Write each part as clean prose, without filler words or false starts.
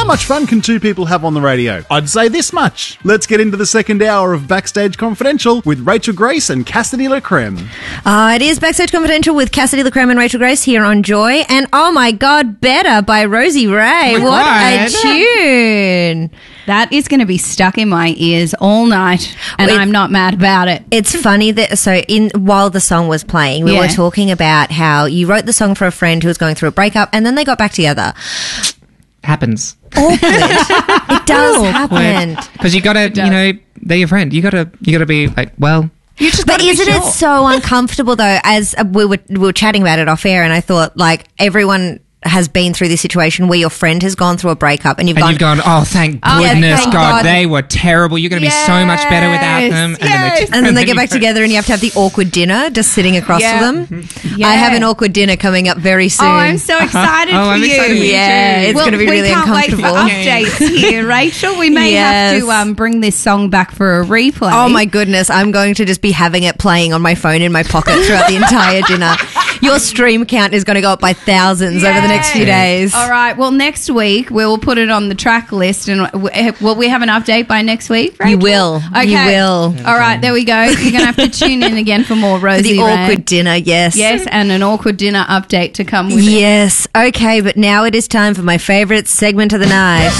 How much fun can two people have on the radio? I'd say this much. Let's get into the second hour of Backstage Confidential with Rachel Grace and Cassidy LaCreme. It is Backstage Confidential with Cassidy LaCreme and Rachel Grace here on Joy. And oh my God, Better by Rosie Ray. Oh what God. a tune. That is going to be stuck in my ears all night, and I'm not mad about it. It's funny that, while the song was playing, we were talking about how you wrote the song for a friend who was going through a breakup and then they got back together. Happens. Awkward. It does happen. Because you gotta, they're your friend. You gotta be like, well. But isn't it so uncomfortable though? As we were chatting about it off air, and I thought like everyone has been through this situation where your friend has gone through a breakup and you've gone, oh, thank goodness, thank God, they were terrible. You're going to be so much better without them. And then they get back together and you have to have the awkward dinner just sitting across from them. Yeah. I have an awkward dinner coming up very soon. Oh, I'm so excited for I'm you. excited for you Yeah, it's going to be really uncomfortable. We can't wait for updates here, Rachel. We may have to bring this song back for a replay. Oh my goodness, I'm going to just be having it playing on my phone in my pocket throughout the entire dinner. Your stream count is going to go up by thousands over the next few days. All right. Well, next week we will put it on the track list, and will we have an update by next week, Rachel? You will. Okay. You will. All right. There we go. You're going to have to tune in again for more Rosie The Ray. awkward dinner, yes. Yes, and an awkward dinner update to come with it. Yes. Okay, but now it is time for my favourite segment of the night.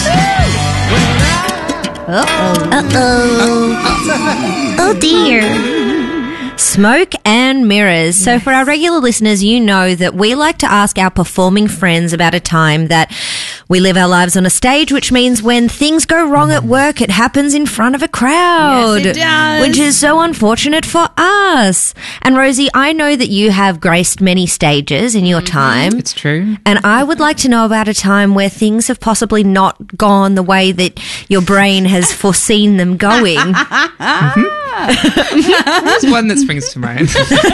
Oh dear. Smoke and mirrors. So for our regular listeners, you know that we like to ask our performing friends about a time that we live our lives on a stage, which means when things go wrong at work, it happens in front of a crowd. Yes, it does. Which is so unfortunate for us. And Rosie, I know that you have graced many stages in your time. It's true. And I would like to know about a time where things have possibly not gone the way that your brain has foreseen them going. There's one that springs to mind.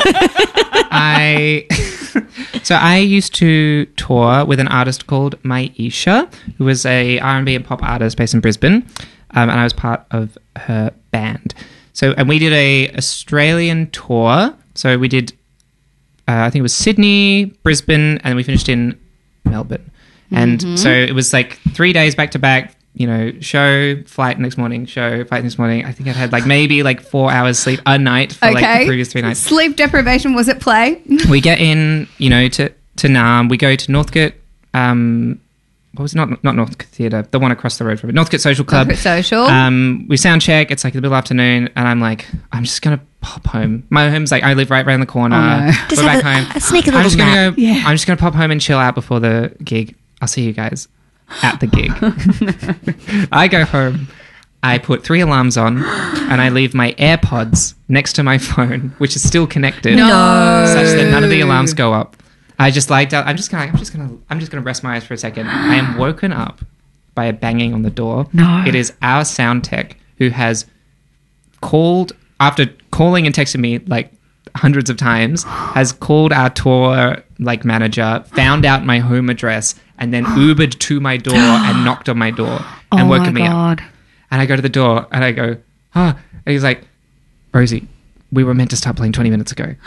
I used to tour with an artist called Maisha, who was a R&B and pop artist based in Brisbane, and I was part of her band. And we did a Australian tour. So we did, I think it was Sydney, Brisbane, and we finished in Melbourne. And so it was like 3 days back to back. Show, flight next morning, show, flight next morning. I think I'd had maybe 4 hours sleep a night for the previous 3 nights. Sleep deprivation was at play. We get in, to Naarm. We go to Northcote, what was it? Not Northcote Theatre, the one across the road from it. Northcote Social Club. Northcote Social. We sound check. It's the middle afternoon, and I'm like, I'm just going to pop home. My home's I live right around the corner. Oh, no. Just We're have back home. a sneaky little I'm just nap. I'm just going to pop home and chill out before the gig. I'll see you guys at the gig. I go home, I put 3 alarms on, and I leave my AirPods next to my phone, which is still connected, such that none of the alarms go up. I just lied down. I'm just gonna rest my eyes for a second. I am woken up by a banging on the door. No. It is our sound tech who has called, after calling and texting me hundreds of times, has called our tour manager, found out my home address, and then Ubered to my door and knocked on my door and woken me up. And I go to the door and I go, and he's like, Rosie, we were meant to start playing 20 minutes ago.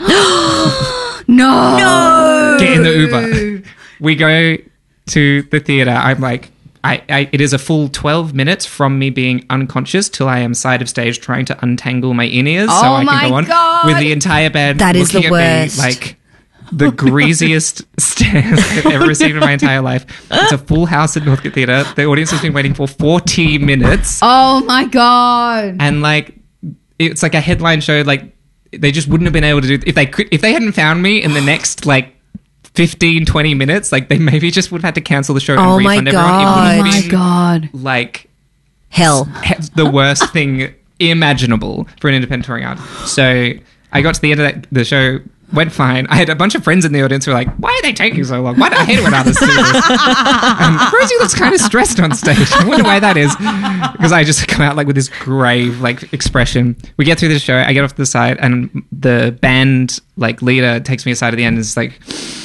No. Get in the Uber. We go to the theatre. I'm like, it is a full 12 minutes from me being unconscious till I am side of stage trying to untangle my in-ears so I can go on with the entire band That is looking the at worst. me the greasiest stares I've ever received in my entire life. It's a full house at Northcote Theatre. The audience has been waiting for 40 minutes. Oh my God. And it's a headline show. They just wouldn't have been able to do, if they hadn't found me in the next 15, 20 minutes, they maybe just would have had to cancel the show and refund everyone. Oh my God. Hell. The worst thing imaginable for an independent touring artist. So I got to the end of the show, went fine. I had a bunch of friends in the audience who were like, why are they taking so long? I hate it when artists do this. Rosie looks kind of stressed on stage. I wonder why that is. Because I just come out with this grave expression. We get through the show, I get off to the side, and the band leader takes me aside at the end and is like,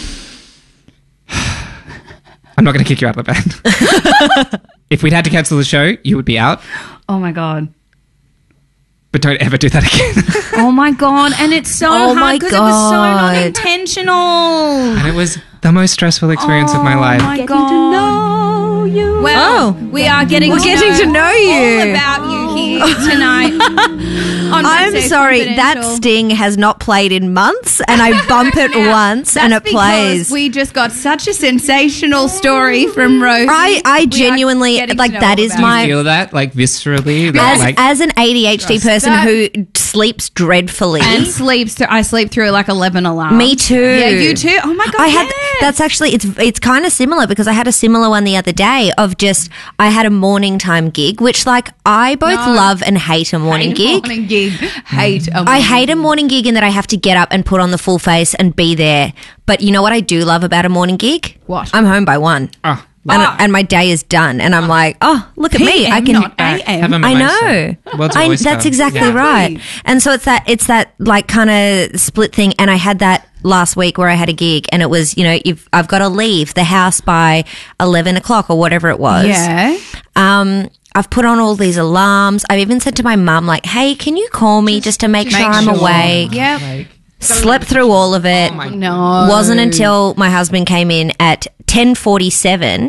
I'm not going to kick you out of the band. If we'd had to cancel the show, you would be out. Oh my God. But don't ever do that again. Oh my God. And it's so hard because it was so not intentional. And it was the most stressful experience of my life. Oh my God. Well, we are getting We're getting to know you. all about you here tonight. on I'm Backstage sorry, that Confidential. sting has not played in months, and I bump it once and it That's plays. because we just got such a sensational story from Rosie. I We are genuinely, getting to like, know that all is about my- you. Feel that like viscerally, as an ADHD person that. who sleeps dreadfully. And I sleep through like 11 alarms. Me too. Yeah, you too. Oh my god. I had yes. that's actually it's kind of similar because I had a similar one the other day of just I had a morning time gig, which like I both No. love and hate a morning Hate a gig. Morning gig. Hate a I morning hate a gig. morning gig in that I have to get up and put on the full face and be there. But you know what I do love about a morning gig? What? I'm home by 1. oh, And my day is done. And I'm like, oh, look at me. I PM, can. not have AM. a I mimosa. know. World's oyster. That's exactly Exactly. right. And so it's that like kind of split thing. And I had that last week where I had a gig and it was, you know, I've got to leave the house by 11 o'clock or whatever it was. Yeah. I've put on all these alarms. I've even said to my mum, like, hey, can you call me just to make sure make I'm sure. awake? Yep. Like, Slept through all of it. oh my No. Wasn't until my husband came in at 10:47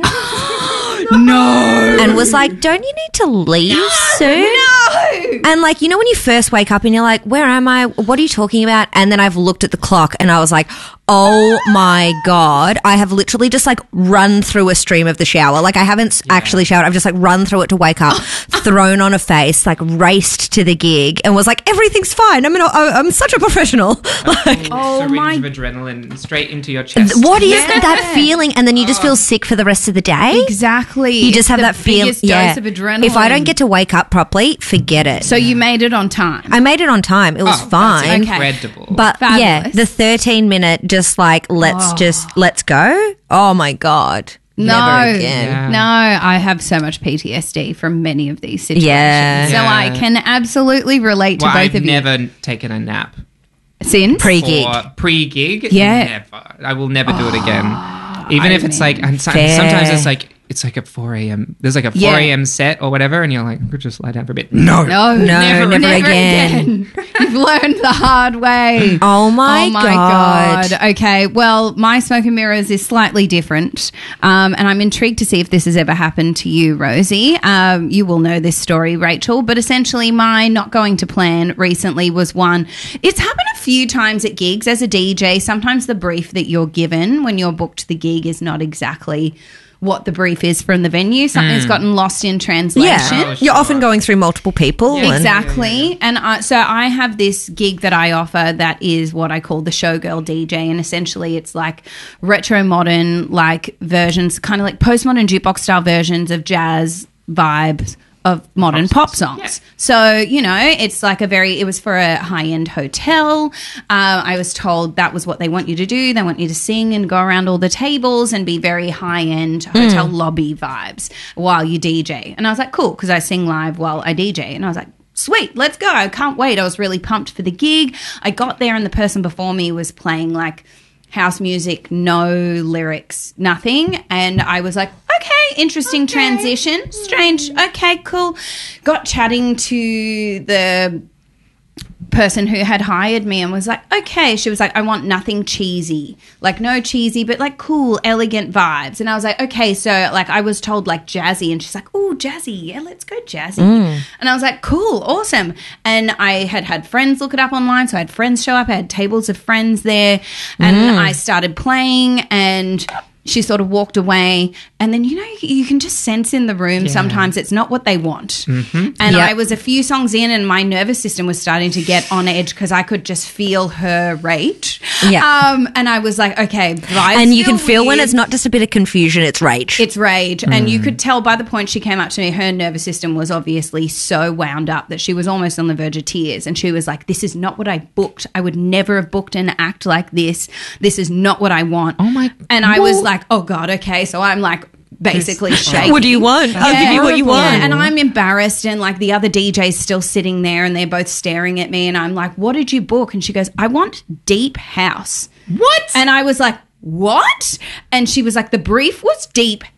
No. and was like, don't you need to leave soon? No. And like, you know, when you first wake up and you're like, where am I? What are you talking about? And then I've looked at the clock and I was like, oh my God, I have literally just like run through a stream of the shower. Like I haven't actually showered. I've just like run through it to wake up, thrown on a face, like raced to the gig and was like, everything's fine. I mean, I'm such a professional. Like, Oh syringe my- of adrenaline straight into your chest. what is Yeah. that feeling? And then you just feel sick for the rest of the day. Exactly. You just have The that feeling. biggest dose of adrenaline. If I don't get to wake up properly, forget it. So you made it on time. I made it on time. It was Oh, fine. That's incredible. But yeah, Fabulous. the 13-minute just like let's go. Oh my God. No, Never again. Yeah. no, I have so much PTSD from many of these situations. Yeah. So Yeah. I can absolutely relate to well, both I've of you. never taken a nap. Since? Pre-gig. For pre-gig? Yeah. Never. I will never do it again. Even if it's like, and Fair. sometimes it's like at 4 a.m. There's like a 4 Yeah. a.m. set or whatever, and you're like, we'll just lie down for a bit. No. No, never again. You've learned the hard way. Oh my God. God. Okay, well, my smoke and mirrors is slightly different, and I'm intrigued to see if this has ever happened to you, Rosie. You will know this story, Rachel, but essentially my not going to plan recently was one. It's happened a few times at gigs as a DJ. Sometimes the brief that you're given when you're booked to the gig is not exactly what the brief is from the venue. Something's gotten lost in translation. Yeah. Oh, You're sure. often going through multiple people. and- Exactly. And so I have this gig that I offer that is what I call the showgirl DJ. And essentially it's like retro modern, like versions, kind of like postmodern jukebox style versions of jazz vibes of modern pop songs. Yeah. So, you know, it's like it was for a high-end hotel. I was told that was what they want you to do. They want you to sing and go around all the tables and be very high-end hotel lobby vibes while you DJ. And I was like, cool, because I sing live while I DJ. And I was like, sweet, let's go. I can't wait. I was really pumped for the gig. I got there and the person before me was playing like house music, no lyrics, nothing. And I was like, okay, interesting transition. Strange. Okay, cool. Got chatting to the person who had hired me and was like, okay. She was like, I want nothing cheesy. Like no cheesy, but like cool, elegant vibes. And I was like, okay. So like I was told like jazzy and she's like, oh, jazzy. Yeah, let's go jazzy. And I was like, cool, awesome. And I had friends look it up online. So I had friends show up. I had tables of friends there and I started playing and she sort of walked away. And then, you know, you can just sense in the room sometimes it's not what they want. And Yep. I was a few songs in and my nervous system was starting to get on edge because I could just feel her rage. Yeah. And I was like, okay, vibes And you can feel when weird. it's not just a bit of confusion, it's rage. It's rage. And you could tell by the point she came up to me, her nervous system was obviously so wound up that she was almost on the verge of tears. And she was like, this is not what I booked. I would never have booked an act like this. This is not what I want. Oh my- And I was like, oh God, okay. So I'm like basically shaking. What do you want? I'll give you what you want. Yeah, and I'm embarrassed and like the other DJ's still sitting there and they're both staring at me and I'm like, what did you book? And she goes, I want deep house. What? And I was like, what? And she was like, the brief was deep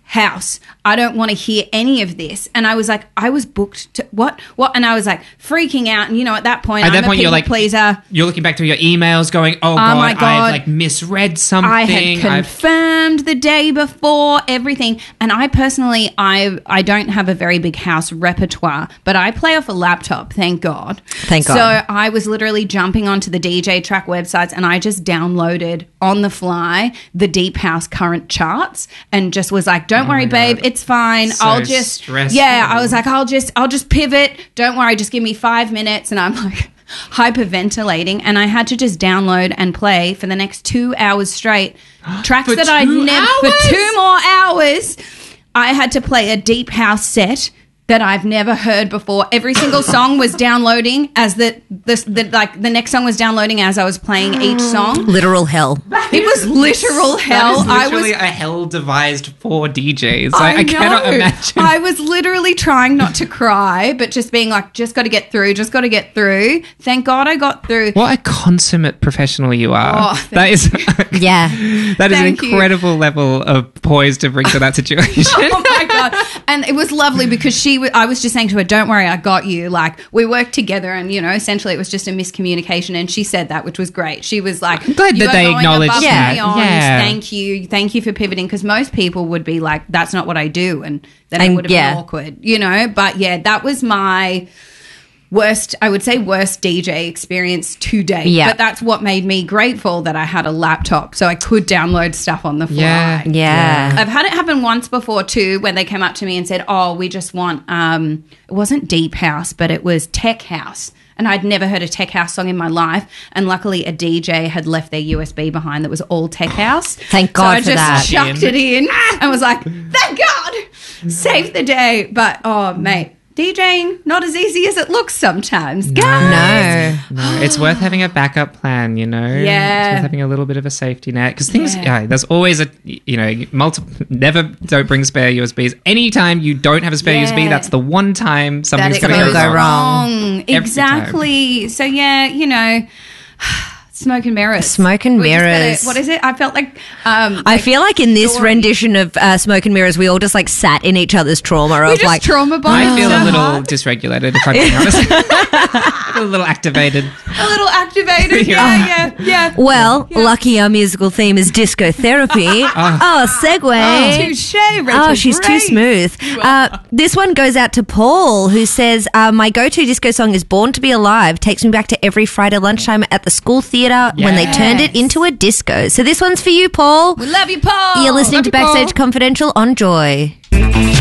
house. I don't want to hear any of this. And I was like, I was booked to what? And I was like freaking out. And you know, at that point, I'm a people you're like, pleaser. You're looking back to your emails going, oh my God. I've like misread something. I had confirmed the day before everything. And I personally, I don't have a very big house repertoire, but I play off a laptop, thank God. Thank God. So I was literally jumping onto the DJ track websites and I just downloaded on the fly the Deep House current charts and just was like, don't worry, babe, it's fine. So I'll just stressful. I was like, I'll just pivot. Don't worry, just give me 5 minutes. And I'm like hyperventilating, and I had to just download and play for the next 2 hours straight tracks For that I 2 never hours? for 2 more hours. I had to play a Deep House set that I've never heard before. Every single song was downloading as the next song was downloading as I was playing each song. Literal hell. It was literal hell. That is literally a hell devised for DJs. I know. cannot imagine. I was literally trying not to cry, but just being like, just got to get through. Thank God I got through. What a consummate professional you are. Oh, that is Yeah. that is an Thank you. incredible level of poise to bring to that situation. Oh my God. And it was lovely because I was just saying to her, don't worry, I got you. Like, we worked together and, you know, essentially it was just a miscommunication. And she said that, which was great. She was like, I'm glad you that are they going acknowledged above that. and beyond. Yeah. Thank you for pivoting. Because most people would be like, that's not what I do. And then it And would have yeah. been awkward, you know? But yeah, that was my worst DJ experience to date. Yeah. But that's what made me grateful that I had a laptop so I could download stuff on the fly. Yeah. I've had it happen once before too, when they came up to me and said, "Oh, we just want it wasn't Deep House, but it was Tech House." And I'd never heard a Tech House song in my life. And luckily a DJ had left their USB behind that was all Tech House. Thank God so for I just that. chucked it in and was like, thank God, saved the day. But oh mate, DJing, not as easy as it looks sometimes, guys. No. It's worth having a backup plan, you know? Yeah. It's worth having a little bit of a safety net. Because things, there's always never don't bring spare USBs. Anytime you don't have a spare Yeah. USB, that's the one time something's That going to will go go wrong. wrong. Every Exactly. So yeah, you know, smoke and mirrors. Smoke and We just gotta- mirrors. what is it? I felt like I feel like in this story. rendition of Smoke and Mirrors, we all just like sat in each other's trauma we of just like, trauma bonded I feel so a little hard. dysregulated, if I'm being honest. I feel a little activated. A little activated. Yeah. well, lucky our musical theme is disco therapy. Segue. Touche, Rachel. Oh, she's too Grace. smooth. This one goes out to Paul, who says, my go-to disco song is Born to Be Alive. Takes me back to every Friday lunchtime at the school theatre when they turned it into a disco. So this one's for you, Paul. We love you, Paul. You're listening to Backstage Confidential on Joy.